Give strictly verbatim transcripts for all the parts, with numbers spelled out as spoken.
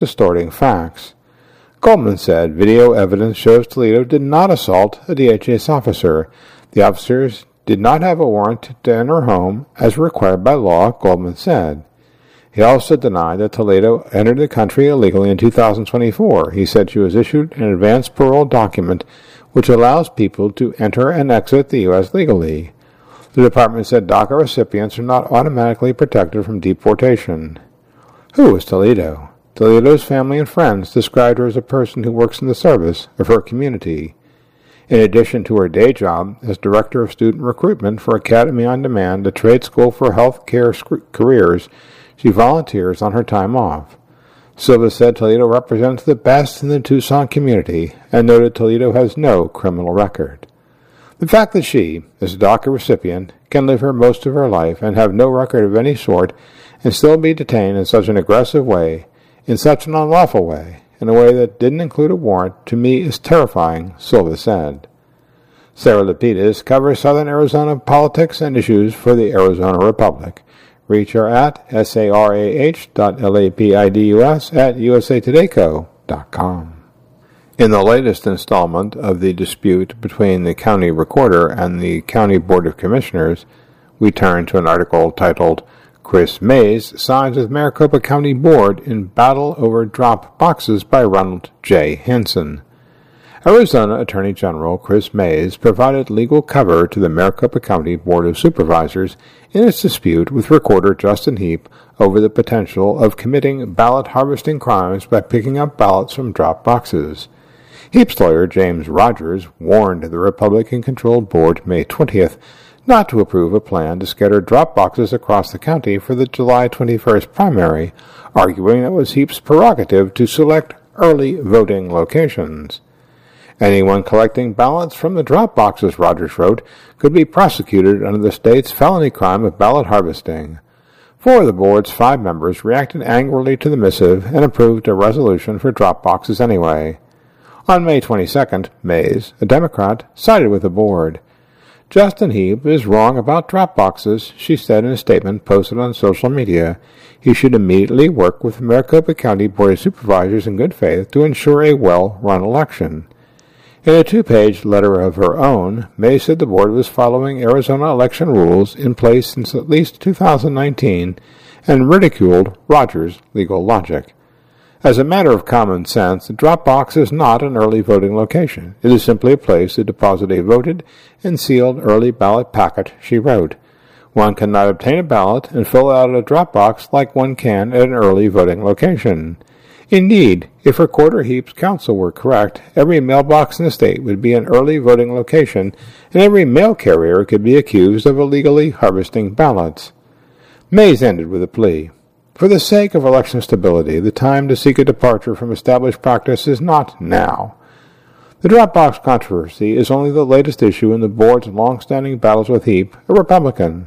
distorting facts. Goldman said video evidence shows Toledo did not assault a D H S officer. The officers did not have a warrant to enter her home as required by law, Goldman said. He also denied that Toledo entered the country illegally in two thousand twenty-four. He said she was issued an advance parole document which allows people to enter and exit the U S legally. The department said DACA recipients are not automatically protected from deportation. Who was Toledo? Toledo's family and friends described her as a person who works in the service of her community. In addition to her day job as Director of Student Recruitment for Academy on Demand, a trade school for health care careers, she volunteers on her time off. Silva said Toledo represents the best in the Tucson community and noted Toledo has no criminal record. The fact that she, as a DACA recipient, can live here most of her life and have no record of any sort and still be detained in such an aggressive way, in such an unlawful way, in a way that didn't include a warrant, to me is terrifying, Silva said. Sarah Lapidus covers Southern Arizona politics and issues for the Arizona Republic. Reach her at sarah dot lapidus at usatodayco dot com. In the latest installment of the dispute between the county recorder and the County Board of Commissioners, we turn to an article titled, Chris Mays Sides with Maricopa County Board in Battle Over Drop Boxes by Ronald J. Hansen. Arizona Attorney General Chris Mays provided legal cover to the Maricopa County Board of Supervisors in its dispute with Recorder Justin Heap over the potential of committing ballot harvesting crimes by picking up ballots from drop boxes. Heap's lawyer James Rogers warned the Republican-controlled board May twentieth not to approve a plan to scatter drop boxes across the county for the July twenty-first primary, arguing that it was Heap's prerogative to select early voting locations. Anyone collecting ballots from the drop boxes, Rogers wrote, could be prosecuted under the state's felony crime of ballot harvesting. Four of the board's five members reacted angrily to the missive and approved a resolution for drop boxes anyway. On May twenty-second, Mays, a Democrat, sided with the board. Justin Heap is wrong about drop boxes, she said in a statement posted on social media. He should immediately work with the Maricopa County Board of Supervisors in good faith to ensure a well-run election. In a two-page letter of her own, May said the board was following Arizona election rules in place since at least two thousand nineteen and ridiculed Rogers' legal logic. As a matter of common sense, the drop box is not an early voting location. It is simply a place to deposit a voted and sealed early ballot packet, she wrote. One cannot obtain a ballot and fill it out at a drop box like one can at an early voting location. Indeed, if Recorder Heap's counsel were correct, every mailbox in the state would be an early voting location, and every mail carrier could be accused of illegally harvesting ballots. Mays ended with a plea. For the sake of election stability, the time to seek a departure from established practice is not now. The drop box controversy is only the latest issue in the board's long-standing battles with Heap, a Republican.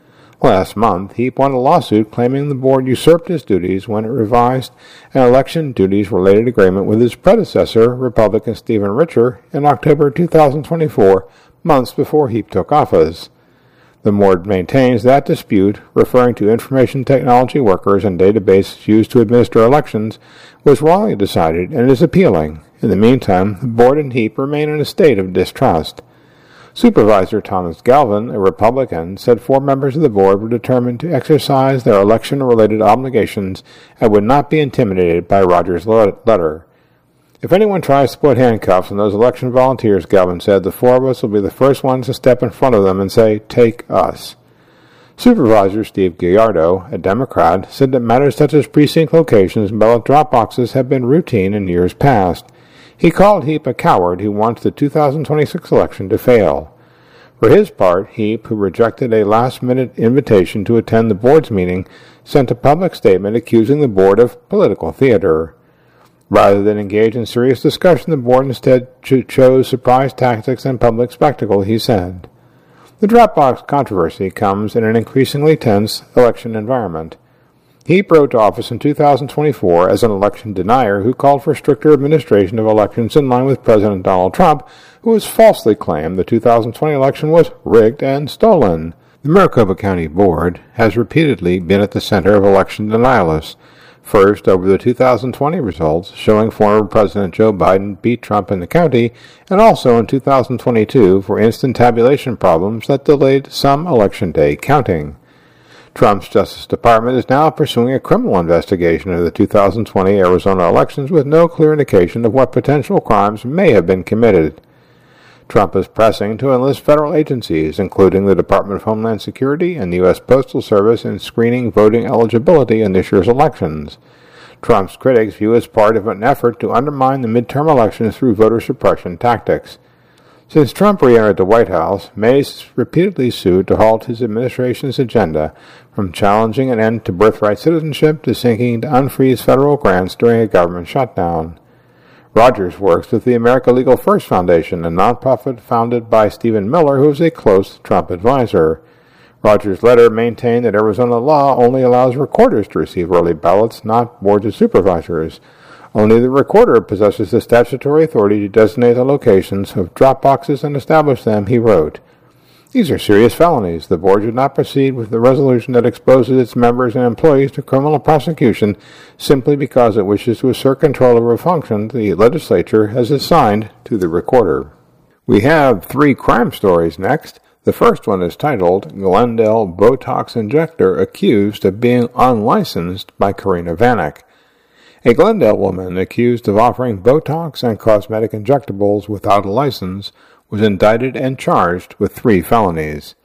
Last month, Heap won a lawsuit claiming the board usurped his duties when it revised an election duties-related agreement with his predecessor, Republican Stephen Richer, in October two thousand twenty-four, months before Heap took office. The board maintains that dispute, referring to information technology workers and databases used to administer elections, was wrongly decided and is appealing. In the meantime, the board and Heap remain in a state of distrust. Supervisor Thomas Galvin, a Republican, said four members of the board were determined to exercise their election-related obligations and would not be intimidated by Rogers' letter. If anyone tries to put handcuffs on those election volunteers, Galvin said, the four of us will be the first ones to step in front of them and say, take us. Supervisor Steve Gallardo, a Democrat, said that matters such as precinct locations and ballot drop boxes have been routine in years past. He called Heap a coward who wants the two thousand twenty-six election to fail. For his part, Heap, who rejected a last-minute invitation to attend the board's meeting, sent a public statement accusing the board of political theater. Rather than engage in serious discussion, the board instead cho- chose surprise tactics and public spectacle, he said. The Dropbox controversy comes in an increasingly tense election environment. Heap rose to office in two thousand twenty-four as an election denier who called for stricter administration of elections in line with President Donald Trump, who has falsely claimed the two thousand twenty election was rigged and stolen. The Maricopa County Board has repeatedly been at the center of election denialists. First, over the two thousand twenty results, showing former President Joe Biden beat Trump in the county, and also in two thousand twenty-two for instant tabulation problems that delayed some Election Day counting. Trump's Justice Department is now pursuing a criminal investigation of the two thousand twenty Arizona elections with no clear indication of what potential crimes may have been committed. Trump is pressing to enlist federal agencies, including the Department of Homeland Security and the U S Postal Service, in screening voting eligibility in this year's elections. Trump's critics view it as part of an effort to undermine the midterm elections through voter suppression tactics. Since Trump re-entered the White House, Mays repeatedly sued to halt his administration's agenda, from challenging an end to birthright citizenship to seeking to unfreeze federal grants during a government shutdown. Rogers works with the America Legal First Foundation, a nonprofit founded by Stephen Miller, who is a close Trump advisor. Rogers' letter maintained that Arizona law only allows recorders to receive early ballots, not boards of supervisors. Only the recorder possesses the statutory authority to designate the locations of drop boxes and establish them, he wrote. These are serious felonies. The board should not proceed with the resolution that exposes its members and employees to criminal prosecution simply because it wishes to assert control over a function the legislature has assigned to the recorder. We have three crime stories next. The first one is titled, Glendale Botox Injector Accused of Being Unlicensed by Karina Vanek. A Glendale woman accused of offering Botox and cosmetic injectables without a license was indicted and charged with three felonies.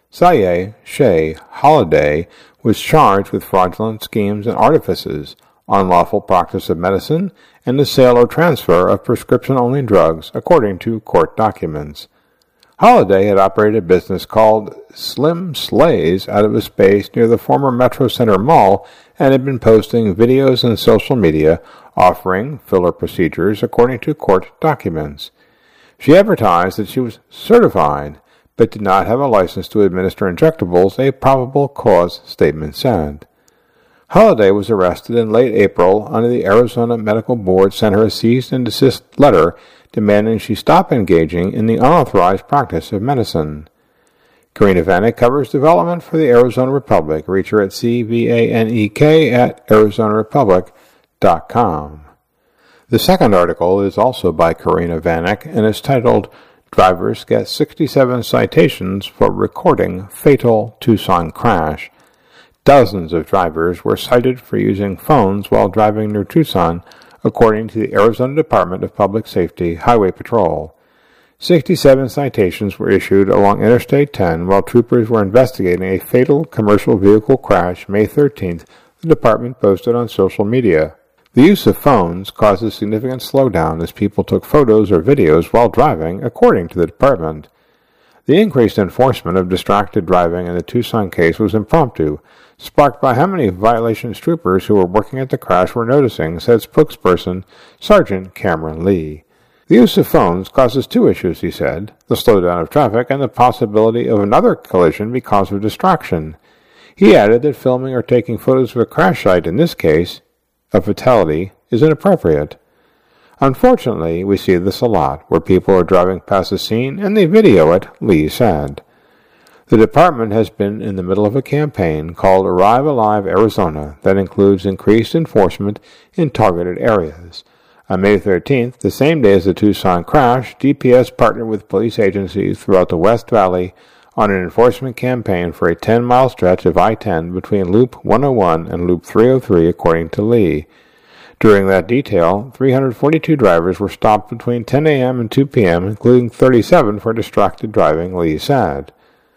Saye Shea Holiday was charged with fraudulent schemes and artifices, unlawful practice of medicine, and the sale or transfer of prescription-only drugs, according to court documents. Holiday had operated a business called Slim Slays out of a space near the former Metro Center Mall and had been posting videos on social media offering filler procedures, according to court documents. She advertised that she was certified, but did not have a license to administer injectables, a probable cause statement said. Holiday was arrested in late April under the Arizona Medical Board sent her a cease and desist letter demanding she stop engaging in the unauthorized practice of medicine. Karina Vanek covers development for the Arizona Republic. Reach her at C V A N E K at Arizona Republic dot com. The second article is also by Karina Vanek and is titled, Drivers Get sixty-seven Citations for Recording Fatal Tucson Crash. Dozens of drivers were cited for using phones while driving near Tucson, according to the Arizona Department of Public Safety Highway Patrol. sixty-seven citations were issued along Interstate ten while troopers were investigating a fatal commercial vehicle crash May thirteenth, the department posted on social media. The use of phones causes significant slowdown as people took photos or videos while driving, according to the department. The increased enforcement of distracted driving in the Tucson case was impromptu, sparked by how many violations troopers who were working at the crash were noticing, said spokesperson Sergeant Cameron Lee. The use of phones causes two issues, he said, the slowdown of traffic and the possibility of another collision because of distraction. He added that filming or taking photos of a crash site in this case, a fatality, is inappropriate. Unfortunately, we see this a lot, where people are driving past the scene and they video it, Lee said. The department has been in the middle of a campaign called Arrive Alive Arizona that includes increased enforcement in targeted areas. On May thirteenth, the same day as the Tucson crash, D P S partnered with police agencies throughout the West Valley on an enforcement campaign for a ten-mile stretch of I ten between Loop one oh one and Loop three oh three, according to Lee. During that detail, three hundred forty-two drivers were stopped between ten a.m. and two p.m., including thirty-seven for distracted driving, Lee said.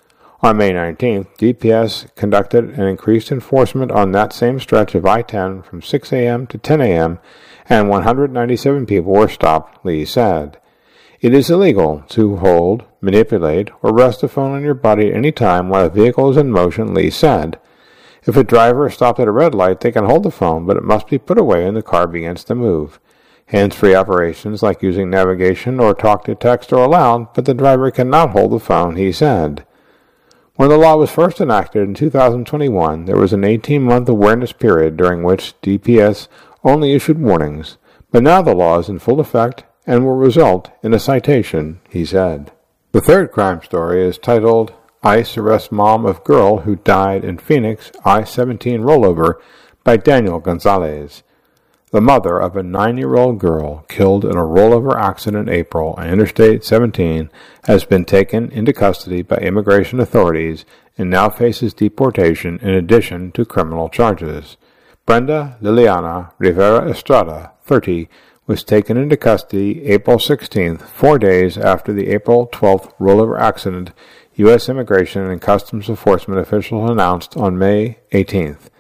On May nineteenth, D P S conducted an increased enforcement on that same stretch of I ten from six a.m. to ten a.m., and one hundred ninety-seven people were stopped, Lee said. It is illegal to hold, manipulate, or rest a phone on your body at any time while a vehicle is in motion, Lee said. If a driver is stopped at a red light, they can hold the phone, but it must be put away when the car begins to move. Hands-free operations like using navigation or talk-to-text are allowed, but the driver cannot hold the phone, he said. When the law was first enacted in two thousand twenty-one, there was an eighteen-month awareness period during which D P S only issued warnings, but now the law is in full effect and will result in a citation, he said. The third crime story is titled, ICE Arrests Mom of Girl Who Died in Phoenix I seventeen Rollover by Daniel Gonzalez. The mother of a nine-year-old girl killed in a rollover accident in April on Interstate seventeen has been taken into custody by immigration authorities and now faces deportation in addition to criminal charges. Brenda Liliana Rivera Estrada, thirty, was taken into custody April sixteenth, four days after the April twelfth rollover accident, U S Immigration and Customs Enforcement officials announced on May eighteenth.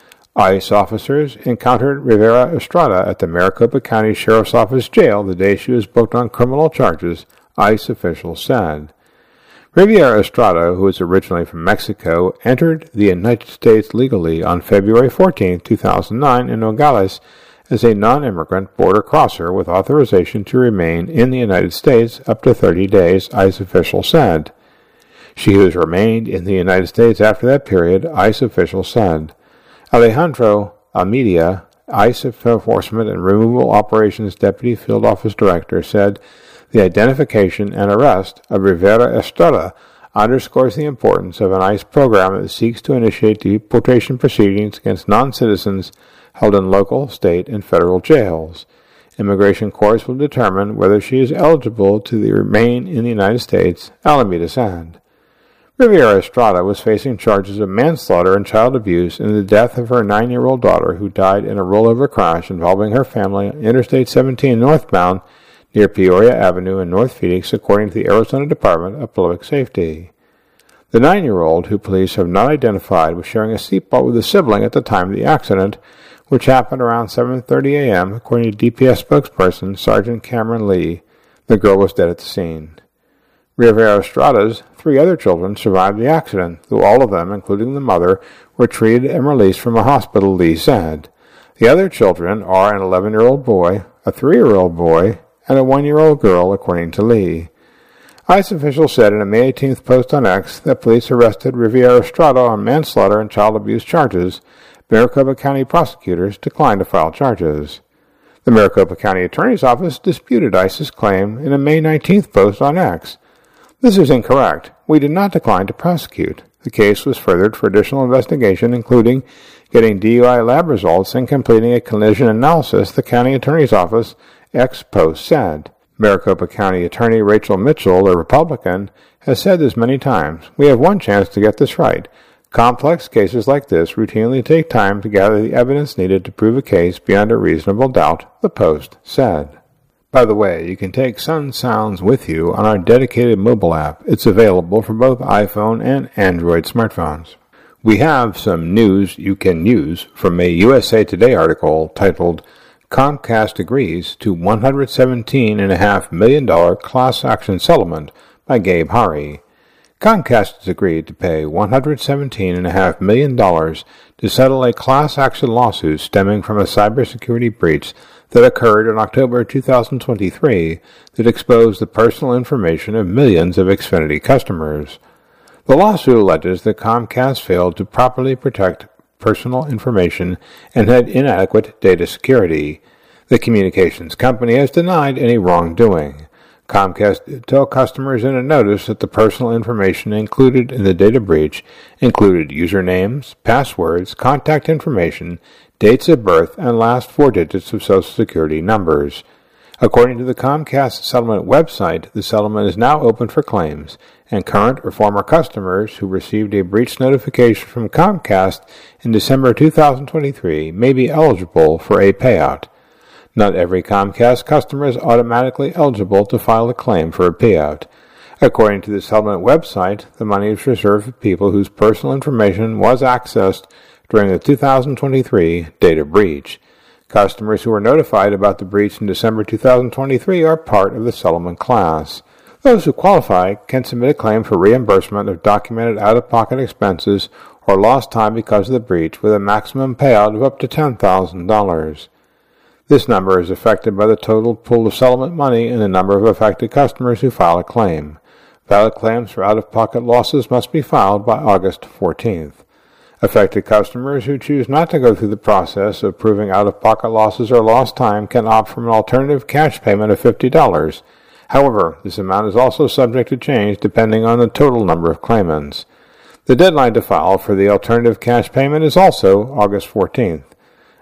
ICE officers encountered Rivera Estrada at the Maricopa County Sheriff's Office jail the day she was booked on criminal charges, ICE officials said. Rivera Estrada, who is originally from Mexico, entered the United States legally on February fourteenth, two thousand nine in Nogales as a non-immigrant border crosser with authorization to remain in the United States up to thirty days, ICE officials said. She has remained in the United States after that period, ICE officials said. Alejandro Almeida, ICE Enforcement and Removal Operations Deputy Field Office Director, said the identification and arrest of Rivera Estrada underscores the importance of an ICE program that seeks to initiate deportation proceedings against non-citizens held in local, state, and federal jails. Immigration courts will determine whether she is eligible to remain in the United States, Almeida said. Rivera Estrada was facing charges of manslaughter and child abuse in the death of her nine-year-old daughter who died in a rollover crash involving her family on Interstate seventeen northbound near Peoria Avenue in North Phoenix, according to the Arizona Department of Public Safety. The nine-year-old, who police have not identified, was sharing a seatbelt with a sibling at the time of the accident, which happened around seven thirty a.m., according to D P S spokesperson Sergeant Cameron Lee. The girl was dead at the scene. Rivera Estrada's three other children survived the accident, though all of them, including the mother, were treated and released from a hospital, Lee said. The other children are an eleven-year-old boy, a three-year-old boy, and a one-year-old girl, according to Lee. ICE officials said in a May eighteenth post on X that police arrested Rivera Estrada on manslaughter and child abuse charges. Maricopa County prosecutors declined to file charges. The Maricopa County Attorney's Office disputed ICE's claim in a May nineteenth post on X. This is incorrect. We did not decline to prosecute. The case was furthered for additional investigation, including getting D U I lab results and completing a collision analysis, the county attorney's office X post said. Maricopa County Attorney Rachel Mitchell, a Republican, has said this many times. We have one chance to get this right. Complex cases like this routinely take time to gather the evidence needed to prove a case beyond a reasonable doubt, the post said. By the way, you can take Sun Sounds with you on our dedicated mobile app. It's available for both iPhone and Android smartphones. We have some news you can use from a U S A Today article titled Comcast Agrees to one hundred seventeen point five million dollars Class Action Settlement by Gabe Hari. Comcast has agreed to pay one hundred seventeen point five million dollars to settle a class action lawsuit stemming from a cybersecurity breach that occurred in October two thousand twenty-three that exposed the personal information of millions of Xfinity customers. The lawsuit alleges that Comcast failed to properly protect personal information and had inadequate data security. The communications company has denied any wrongdoing. Comcast told customers in a notice that the personal information included in the data breach included usernames, passwords, contact information, dates of birth, and last four digits of Social Security numbers. According to the Comcast settlement website, the settlement is now open for claims, and current or former customers who received a breach notification from Comcast in December two thousand twenty-three may be eligible for a payout. Not every Comcast customer is automatically eligible to file a claim for a payout. According to the settlement website, the money is reserved for people whose personal information was accessed during the two thousand twenty-three data breach. Customers who were notified about the breach in December two thousand twenty-three are part of the settlement class. Those who qualify can submit a claim for reimbursement of documented out-of-pocket expenses or lost time because of the breach with a maximum payout of up to ten thousand dollars. This number is affected by the total pool of settlement money and the number of affected customers who file a claim. Valid claims for out-of-pocket losses must be filed by August fourteenth. Affected customers who choose not to go through the process of proving out-of-pocket losses or lost time can opt for an alternative cash payment of fifty dollars. However, this amount is also subject to change depending on the total number of claimants. The deadline to file for the alternative cash payment is also August fourteenth.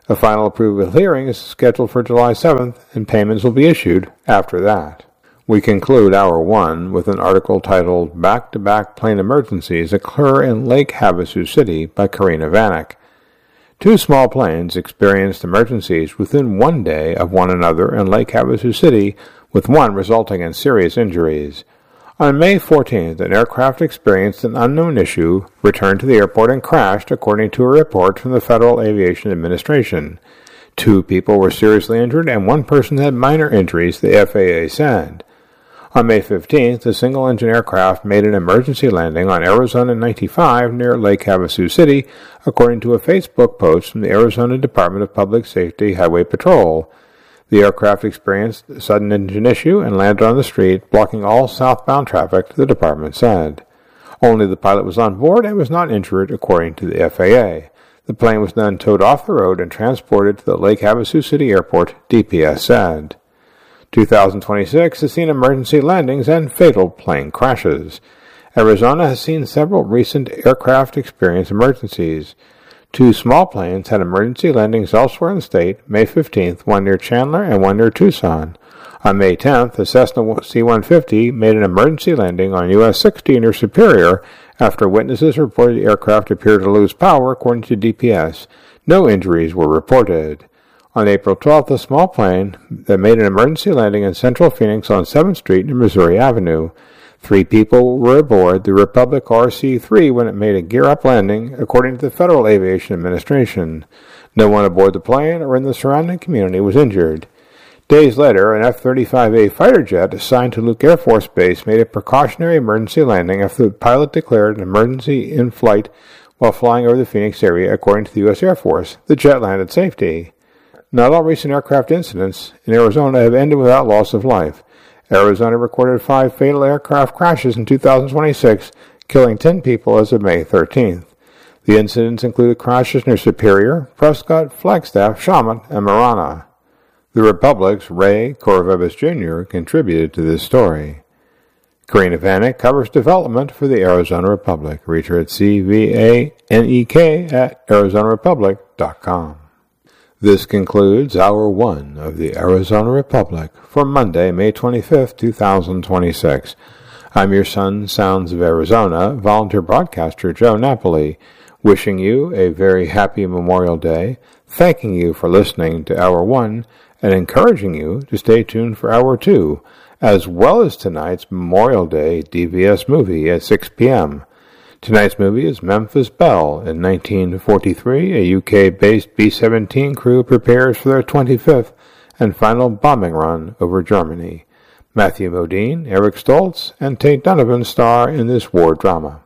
A final approval hearing is scheduled for July seventh, and payments will be issued after that. We conclude Hour one with an article titled Back-to-Back Plane Emergencies Occur in Lake Havasu City by Karina Vanek. Two small planes experienced emergencies within one day of one another in Lake Havasu City, with one resulting in serious injuries. On May fourteenth, an aircraft experienced an unknown issue, returned to the airport, and crashed, according to a report from the Federal Aviation Administration. Two people were seriously injured, and one person had minor injuries, the F A A said. On May fifteenth, a single-engine aircraft made an emergency landing on Arizona ninety-five near Lake Havasu City, according to a Facebook post from the Arizona Department of Public Safety Highway Patrol. The aircraft experienced a sudden engine issue and landed on the street, blocking all southbound traffic, the department said. Only the pilot was on board and was not injured, according to the F A A. The plane was then towed off the road and transported to the Lake Havasu City Airport, D P S said. two thousand twenty-six has seen emergency landings and fatal plane crashes. Arizona has seen several recent aircraft experience emergencies. Two small planes had emergency landings elsewhere in the state, May fifteenth, one near Chandler and one near Tucson. On May tenth, the Cessna C one fifty made an emergency landing on U S sixty near Superior after witnesses reported the aircraft appeared to lose power, according to D P S. No injuries were reported. On April twelfth, a small plane that made an emergency landing in central Phoenix on seventh Street near Missouri Avenue. Three people were aboard the Republic R C three when it made a gear-up landing, according to the Federal Aviation Administration. No one aboard the plane or in the surrounding community was injured. Days later, an F thirty-five A fighter jet assigned to Luke Air Force Base made a precautionary emergency landing after the pilot declared an emergency in flight while flying over the Phoenix area, according to the U S Air Force. The jet landed safely. Not all recent aircraft incidents in Arizona have ended without loss of life. Arizona recorded five fatal aircraft crashes in two thousand twenty-six, killing ten people as of May thirteenth. The incidents included crashes near Superior, Prescott, Flagstaff, Shawmut, and Marana. The Republic's Ray Corvebus Junior contributed to this story. Karina Vanek covers development for the Arizona Republic. Reach her at C V A N E K at Arizona Republic dot com. This concludes Hour one of the Arizona Republic for Monday, May twenty-fifth, two thousand twenty-six. I'm your Sun Sounds of Arizona volunteer broadcaster Joe Napoli, wishing you a very happy Memorial Day, thanking you for listening to Hour one, and encouraging you to stay tuned for Hour two, as well as tonight's Memorial Day D V S movie at six p.m. Tonight's movie is Memphis Belle. In nineteen forty-three, a U K-based B seventeen crew prepares for their twenty-fifth and final bombing run over Germany. Matthew Modine, Eric Stoltz, and Tate Donovan star in this war drama.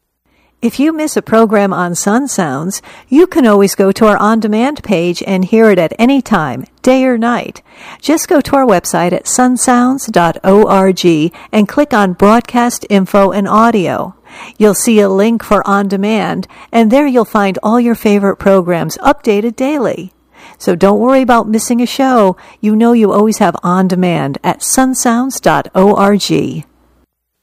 If you miss a program on Sun Sounds, you can always go to our on-demand page and hear it at any time, day or night. Just go to our website at sun sounds dot org and click on Broadcast Info and Audio. You'll see a link for On Demand, and there you'll find all your favorite programs updated daily. So don't worry about missing a show. You know you always have On Demand at sun sounds dot org.